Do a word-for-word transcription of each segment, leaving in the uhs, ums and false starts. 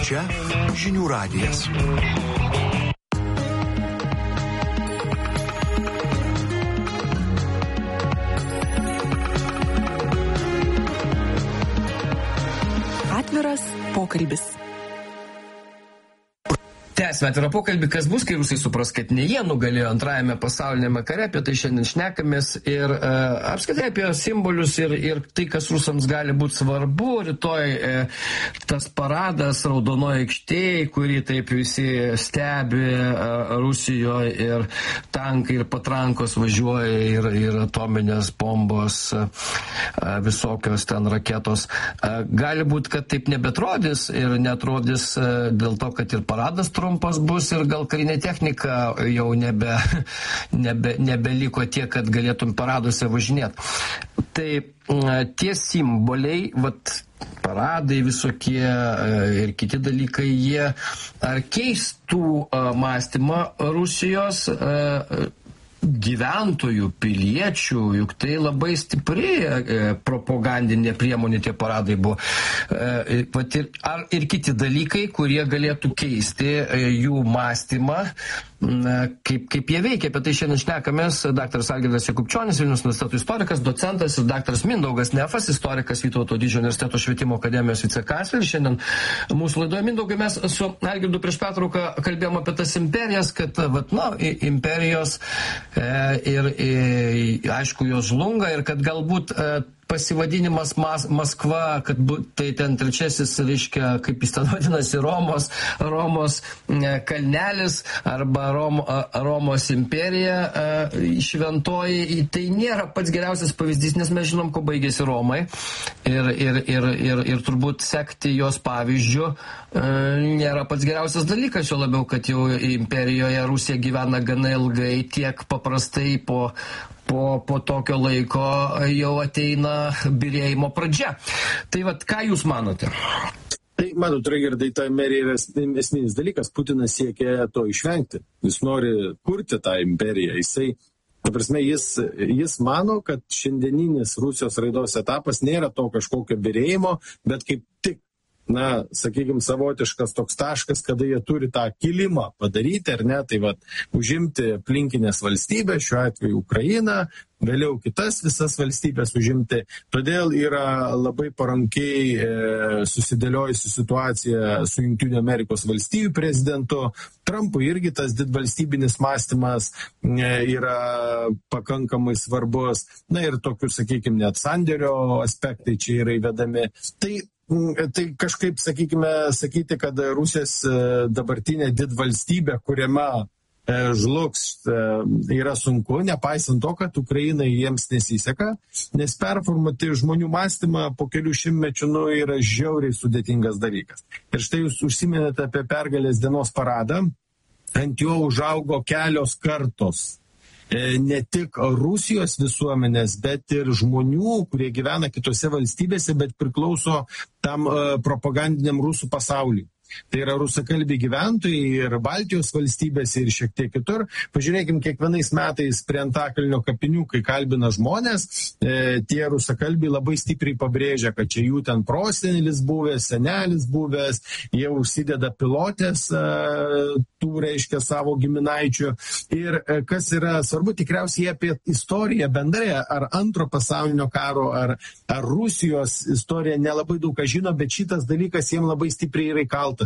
Čia žinių radijas. Atviras pokalbis. Tęsime atvirą pokalbį, kas bus, kai rusai supras, kad ne jie nugalėjo antrajame pasaulinėme kare, apie tai šiandien šnekamės ir e, apskritai apie simbolius ir, ir tai, kas rusams gali būti svarbu. Rytoj e, tas paradas Raudonoje aikštėje, kurį taip visi stebi e, Rusijoje, ir tankai ir patrankos važiuoja, ir, ir atominės bombos, e, visokios ten raketos. E, gali būti, kad taip nebetrodys ir netrodys e, dėl to, kad ir paradas trumpas bus ir gal karinė technika jau nebe, nebe, nebeliko tiek, kad galėtum paraduose važinėti. Tai tie simboliai, vat, paradai visokie ir kiti dalykai, jie ar keistų mąstymą Rusijos gyventojų, piliečių, juk tai labai stipri e, propagandinė priemonė tie paradai buvo. E, pat ir, ar ir kiti dalykai, kurie galėtų keisti e, jų mąstymą, e, kaip, kaip jie veikia. Apie tai šiandien šnekamės. Daktaras Algirdas Jakubčionis, Vilniaus universiteto istorikas, docentas, ir daktaras Mindaugas Nefas, istorikas, Vytauto Didžiojo universiteto švietimo akademijos vicekancleris. Šiandien mūsų laidoje, Mindaugai, mes su Algirdu prieš pertrauką kalbėjom apie tas imperijas, kad, vat, na, imperijos ir, ir aišku, jos žlunga ir kad galbūt pasivadinimas Mas, Maskva, kad bu, tai ten trečiasis, reiškia, kaip jis ten vadinasi, Romos, Romos kalnelis arba Rom, Romos imperija šventoji, tai nėra pats geriausias pavyzdys, nes mes žinom, ko baigėsi Romai ir, ir, ir, ir, ir turbūt sekti jos pavyzdžių nėra pats geriausias dalykas, jo labiau, kad jau imperijoje Rusija gyvena gana ilgai, tiek paprastai po Po, po tokio laiko jau ateina birėjimo pradžia. Tai vat, ką jūs manote? Tai, manot, Raigardai, ta imperija yra esminis dalykas. Putinas siekia to išvengti. Jis nori kurti tą imperiją. Jisai, ta prasme, jis, jis mano, kad šiandieninis Rusijos raidos etapas nėra to kažkokio birėjimo, bet kaip tik, na, sakykime, savotiškas toks taškas, kada jie turi tą kilimą padaryti, ar ne, tai vat, užimti aplinkinės valstybės, šiuo atveju Ukrainą, vėliau kitas visas valstybės užimti. Todėl yra labai parankiai e, susidėliojusi situacija su Jungtinių Amerikos valstijų prezidentu. Trumpui irgi tas didvalstybinis mąstymas e, yra pakankamai svarbus. Na ir tokių, sakykime, net sandėrio aspektai čia yra įvedami. Tai Tai kažkaip, sakykime, sakyti, kad Rusijos dabartinė didvalstybė, kuriama žlugs, yra sunku, nepaisant to, kad Ukrainai jiems nesiseka, nes performuoti žmonių mąstymą po kelių šimtmečių nu, yra žiauriai sudėtingas dalykas. Ir štai jūs užsiminėte apie pergalės dienos paradą, ant jo užaugo kelios kartos. Ne tik Rusijos visuomenės, bet ir žmonių, kurie gyvena kitose valstybėse, bet priklauso tam propagandiniam rusų pasauliui. Tai yra rusakalbiai gyventojai ir Baltijos valstybėse ir šiek tiek kitur. Pažiūrėkim, kiekvienais metais prie Antakalnio kapinių, kai kalbina žmonės, e, tie rusakalbiai labai stipriai pabrėžia, kad čia jų ten prosenelis buvęs, senelis buvęs, jie užsideda pilotės e, tų, reiškia, savo giminaičių. Ir e, kas yra svarbu, tikriausiai apie istoriją bendrai, ar antro pasaulinio karo, ar, ar Rusijos istoriją nelabai daug ką žino, bet šitas dalykas jiems labai stipriai yra įkaltas.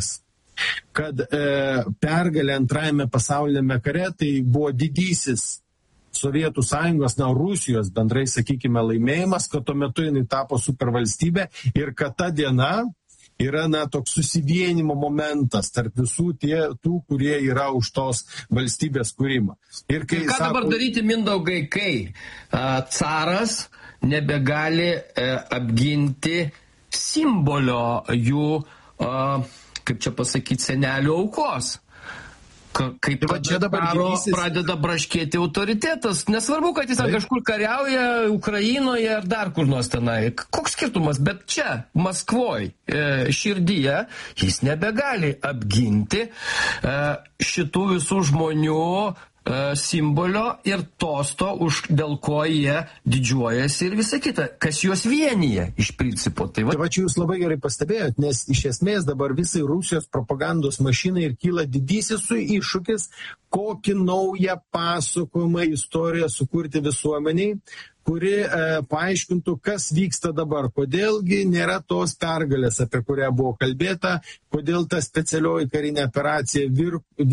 Kad e, pergalė antrajame pasaulinėme kare tai buvo didysis Sovietų sąjungos, na, Rusijos bendrai, sakykime, laimėjimas, kad tuo metu jinai tapo supervalstybė ir kad ta diena yra, na, toks susivienimo momentas tarp visų tie, tų, kurie yra už tos valstybės kūrimą. Ir, kai, ir ką sako, dabar daryti, Mindaugai, kai a, caras nebegali a, apginti simbolio jų a, kaip čia pasakyti, senelių aukos. Ka, kaip va, čia dabar karo didysis... pradeda braškėti autoritetas. Nesvarbu, kad jis kažkur kariauja Ukrainoje ar dar kur nors tenai. Koks skirtumas? Bet čia, Maskvoj, e, širdyje, jis nebegali apginti e, šitų visų žmonių simbolio ir tosto, už, dėl ko jie didžiuojasi ir visa kita, kas juos vienyje iš principo. Tai va, tai va čia jūs labai gerai pastebėjot, nes iš esmės dabar visai Rusijos propagandos mašinai ir kyla didysis su iššūkis, kokį naują pasakojimą istoriją sukurti visuomeniai, kuri e, paaiškintų, kas vyksta dabar, kodėlgi nėra tos pergalės, apie kurią buvo kalbėta, kodėl ta specialioji karinė operacija vir,